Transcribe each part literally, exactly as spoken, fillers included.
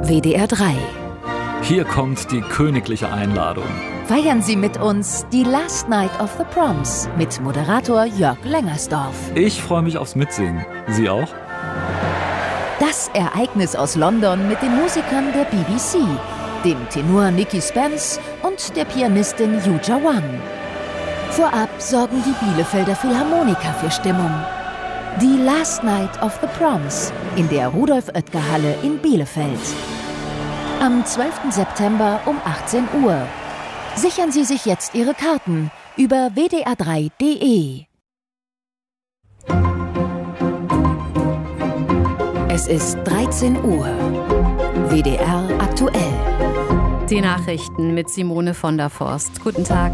W D R drei. Hier kommt die königliche Einladung. Feiern Sie mit uns die Last Night of the Proms mit Moderator Jörg Lengersdorf. Ich freue mich aufs Mitsingen. Sie auch? Das Ereignis aus London mit den Musikern der B B C, dem Tenor Nicky Spence und der Pianistin Yuja Wang. Vorab sorgen die Bielefelder Philharmoniker für Stimmung. Die Last Night of the Proms in der Rudolf-Oetker-Halle in Bielefeld. Am zwölften September um achtzehn Uhr. Sichern Sie sich jetzt Ihre Karten über w d r drei punkt d e. Es ist dreizehn Uhr. W D R aktuell. Die Nachrichten mit Simone von der Forst. Guten Tag.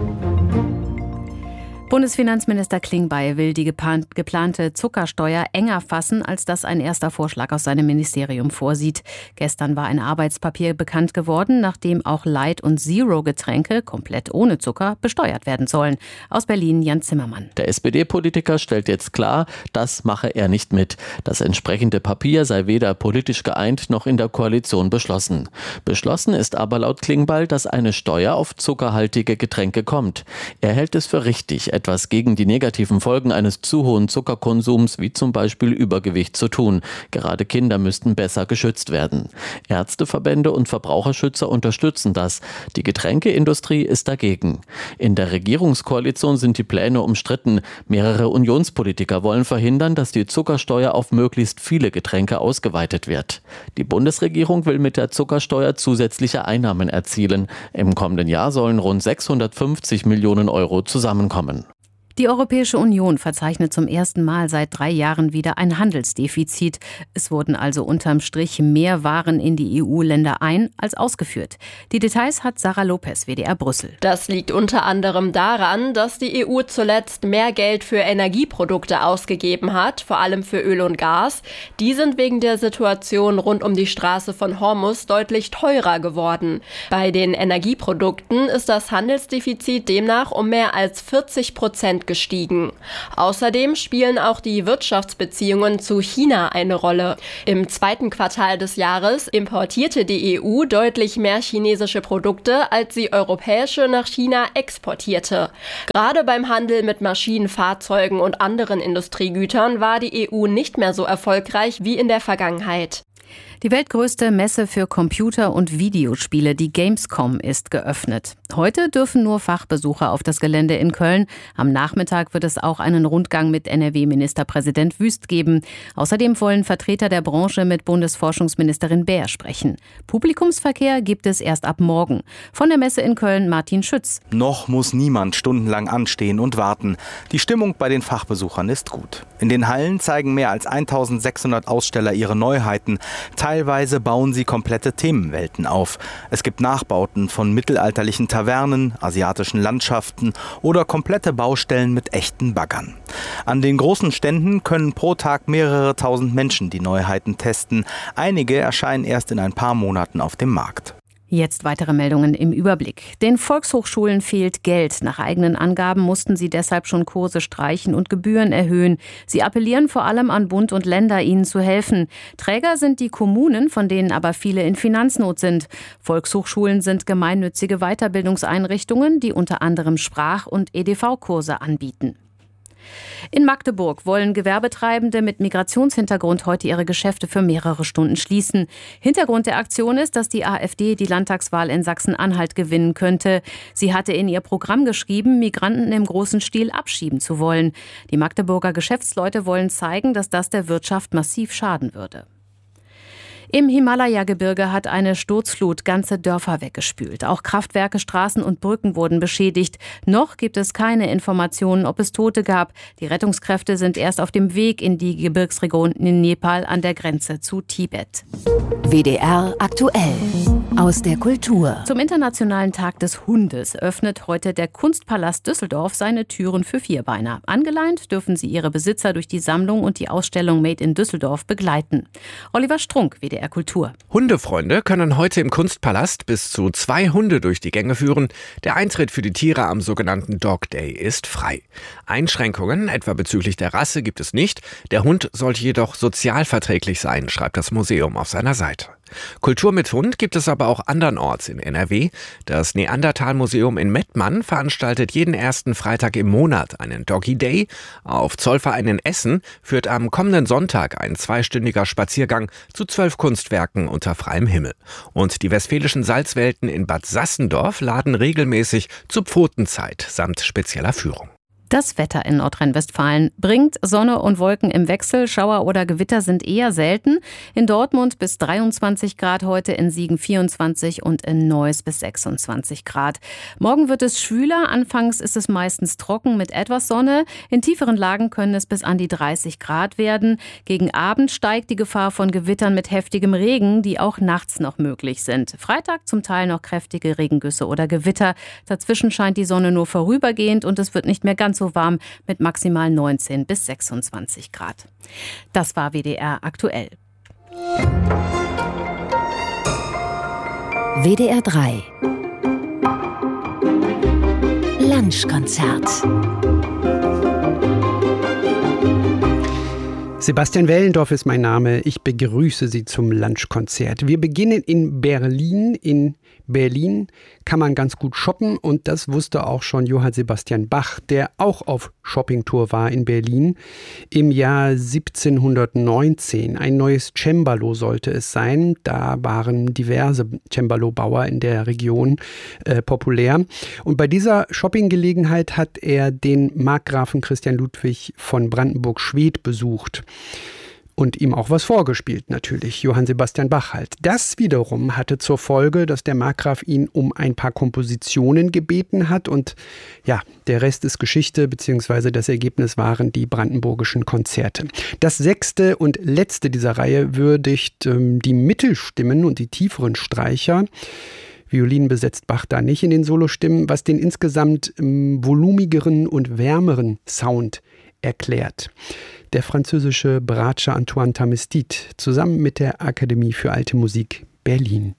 Bundesfinanzminister Klingbeil will die geplante Zuckersteuer enger fassen, als das ein erster Vorschlag aus seinem Ministerium vorsieht. Gestern war ein Arbeitspapier bekannt geworden, nachdem auch Light- und Zero-Getränke, komplett ohne Zucker, besteuert werden sollen. Aus Berlin Jan Zimmermann. Der S P D-Politiker stellt jetzt klar, das mache er nicht mit. Das entsprechende Papier sei weder politisch geeint noch in der Koalition beschlossen. Beschlossen ist aber laut Klingbeil, dass eine Steuer auf zuckerhaltige Getränke kommt. Er hält es für richtig, etwas gegen die negativen Folgen eines zu hohen Zuckerkonsums, wie zum Beispiel Übergewicht, zu tun. Gerade Kinder müssten besser geschützt werden. Ärzteverbände und Verbraucherschützer unterstützen das. Die Getränkeindustrie ist dagegen. In der Regierungskoalition sind die Pläne umstritten. Mehrere Unionspolitiker wollen verhindern, dass die Zuckersteuer auf möglichst viele Getränke ausgeweitet wird. Die Bundesregierung will mit der Zuckersteuer zusätzliche Einnahmen erzielen. Im kommenden Jahr sollen rund sechshundertfünfzig Millionen Euro zusammenkommen. Die Europäische Union verzeichnet zum ersten Mal seit drei Jahren wieder ein Handelsdefizit. Es wurden also unterm Strich mehr Waren in die E U-Länder ein als ausgeführt. Die Details hat Sarah Lopez, W D R Brüssel. Das liegt unter anderem daran, dass die E U zuletzt mehr Geld für Energieprodukte ausgegeben hat, vor allem für Öl und Gas. Die sind wegen der Situation rund um die Straße von Hormuz deutlich teurer geworden. Bei den Energieprodukten ist das Handelsdefizit demnach um mehr als vierzig Prozent gestiegen. Außerdem spielen auch die Wirtschaftsbeziehungen zu China eine Rolle. Im zweiten Quartal des Jahres importierte die E U deutlich mehr chinesische Produkte, als sie europäische nach China exportierte. Gerade beim Handel mit Maschinen, Fahrzeugen und anderen Industriegütern war die E U nicht mehr so erfolgreich wie in der Vergangenheit. Die weltgrößte Messe für Computer- und Videospiele, die Gamescom, ist geöffnet. Heute dürfen nur Fachbesucher auf das Gelände in Köln. Am Nachmittag wird es auch einen Rundgang mit N R W-Ministerpräsident Wüst geben. Außerdem wollen Vertreter der Branche mit Bundesforschungsministerin Baer sprechen. Publikumsverkehr gibt es erst ab morgen. Von der Messe in Köln Martin Schütz. Noch muss niemand stundenlang anstehen und warten. Die Stimmung bei den Fachbesuchern ist gut. In den Hallen zeigen mehr als eintausendsechshundert Aussteller ihre Neuheiten. Teilweise bauen sie komplette Themenwelten auf. Es gibt Nachbauten von mittelalterlichen Tavernen, asiatischen Landschaften oder komplette Baustellen mit echten Baggern. An den großen Ständen können pro Tag mehrere tausend Menschen die Neuheiten testen. Einige erscheinen erst in ein paar Monaten auf dem Markt. Jetzt weitere Meldungen im Überblick. Den Volkshochschulen fehlt Geld. Nach eigenen Angaben mussten sie deshalb schon Kurse streichen und Gebühren erhöhen. Sie appellieren vor allem an Bund und Länder, ihnen zu helfen. Träger sind die Kommunen, von denen aber viele in Finanznot sind. Volkshochschulen sind gemeinnützige Weiterbildungseinrichtungen, die unter anderem Sprach- und E D V-Kurse anbieten. In Magdeburg wollen Gewerbetreibende mit Migrationshintergrund heute ihre Geschäfte für mehrere Stunden schließen. Hintergrund der Aktion ist, dass die AfD die Landtagswahl in Sachsen-Anhalt gewinnen könnte. Sie hatte in ihr Programm geschrieben, Migranten im großen Stil abschieben zu wollen. Die Magdeburger Geschäftsleute wollen zeigen, dass das der Wirtschaft massiv schaden würde. Im Himalaya-Gebirge hat eine Sturzflut ganze Dörfer weggespült. Auch Kraftwerke, Straßen und Brücken wurden beschädigt. Noch gibt es keine Informationen, ob es Tote gab. Die Rettungskräfte sind erst auf dem Weg in die Gebirgsregion in Nepal an der Grenze zu Tibet. W D R aktuell. Aus der Kultur. Zum Internationalen Tag des Hundes öffnet heute der Kunstpalast Düsseldorf seine Türen für Vierbeiner. Angeleint dürfen sie ihre Besitzer durch die Sammlung und die Ausstellung Made in Düsseldorf begleiten. Oliver Strunk, W D R Kultur. Hundefreunde können heute im Kunstpalast bis zu zwei Hunde durch die Gänge führen. Der Eintritt für die Tiere am sogenannten Dog Day ist frei. Einschränkungen, etwa bezüglich der Rasse, gibt es nicht. Der Hund sollte jedoch sozialverträglich sein, schreibt das Museum auf seiner Seite. Kultur mit Hund gibt es aber auch andernorts in N R W. Das Neandertal-Museum in Mettmann veranstaltet jeden ersten Freitag im Monat einen Doggy Day. Auf Zollverein in Essen führt am kommenden Sonntag ein zweistündiger Spaziergang zu zwölf Kunstwerken unter freiem Himmel. Und die Westfälischen Salzwelten in Bad Sassendorf laden regelmäßig zur Pfotenzeit samt spezieller Führung. Das Wetter in Nordrhein-Westfalen bringt Sonne und Wolken im Wechsel. Schauer oder Gewitter sind eher selten. In Dortmund bis dreiundzwanzig Grad heute, in Siegen vierundzwanzig und in Neuss bis sechsundzwanzig Grad. Morgen wird es schwüler. Anfangs ist es meistens trocken mit etwas Sonne. In tieferen Lagen können es bis an die dreißig Grad werden. Gegen Abend steigt die Gefahr von Gewittern mit heftigem Regen, die auch nachts noch möglich sind. Freitag zum Teil noch kräftige Regengüsse oder Gewitter. Dazwischen scheint die Sonne nur vorübergehend und es wird nicht mehr ganz so warm mit maximal neunzehn bis sechsundzwanzig Grad. Das war W D R aktuell. W D R drei Lunchkonzert. Sebastian Wellendorf ist mein Name. Ich begrüße Sie zum Lunchkonzert. Wir beginnen in Berlin. In Berlin kann man ganz gut shoppen und das wusste auch schon Johann Sebastian Bach, der auch auf Shoppingtour war in Berlin im Jahr siebzehnhundertneunzehn. Ein neues Cembalo sollte es sein. Da waren diverse Cembalo-Bauer in der Region äh, populär. Und bei dieser Shoppinggelegenheit hat er den Markgrafen Christian Ludwig von Brandenburg-Schwedt besucht. Und ihm auch was vorgespielt natürlich, Johann Sebastian Bach halt. Das wiederum hatte zur Folge, dass der Markgraf ihn um ein paar Kompositionen gebeten hat und ja, der Rest ist Geschichte, beziehungsweise das Ergebnis waren die brandenburgischen Konzerte. Das sechste und letzte dieser Reihe würdigt ähm, die Mittelstimmen und die tieferen Streicher. Violinen besetzt Bach da nicht in den Solostimmen, was den insgesamt ähm, volumigeren und wärmeren Sound erklärt. Der französische Bratscher Antoine Tamestit zusammen mit der Akademie für Alte Musik Berlin.